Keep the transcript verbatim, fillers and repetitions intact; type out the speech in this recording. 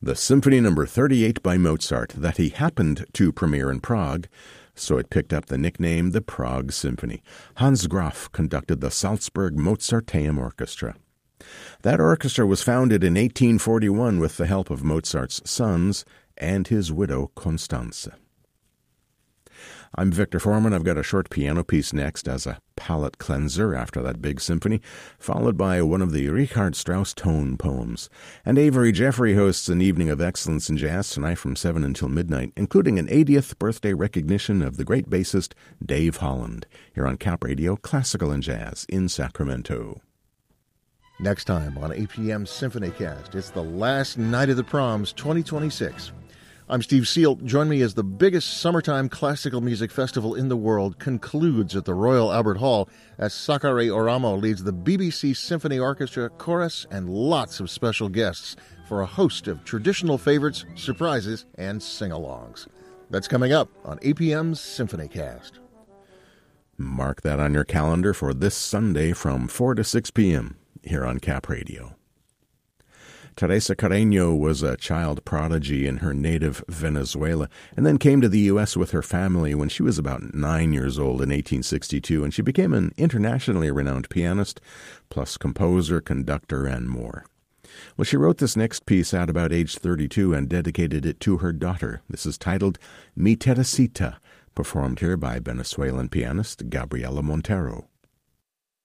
the Symphony Number thirty-eight by Mozart that he happened to premiere in Prague, so it picked up the nickname the Prague Symphony. Hans Graf conducted the Salzburg Mozarteum Orchestra. That orchestra was founded in eighteen forty-one with the help of Mozart's sons and his widow Constanze. I'm Victor Foreman. I've got a short piano piece next as a palate cleanser after that big symphony, followed by one of the Richard Strauss tone poems. And Avery Jeffrey hosts an evening of excellence in jazz tonight from seven until midnight, including an eightieth birthday recognition of the great bassist Dave Holland, here on Cap Radio, Classical and Jazz in Sacramento. Next time on A P M SymphonyCast, it's the last night of the proms twenty twenty-six. I'm Steve Seal. Join me as the biggest summertime classical music festival in the world concludes at the Royal Albert Hall as Sakari Oramo leads the B B C Symphony Orchestra, chorus, and lots of special guests for a host of traditional favorites, surprises, and sing-alongs. That's coming up on A P M's SymphonyCast. Mark that on your calendar for this Sunday from four to six p.m. here on Cap Radio. Teresa Carreño was a child prodigy in her native Venezuela and then came to the U S with her family when she was about nine years old in eighteen sixty-two, and she became an internationally renowned pianist, plus composer, conductor, and more. Well, she wrote this next piece at about age thirty-two and dedicated it to her daughter. This is titled Mi Teresita, performed here by Venezuelan pianist Gabriela Montero.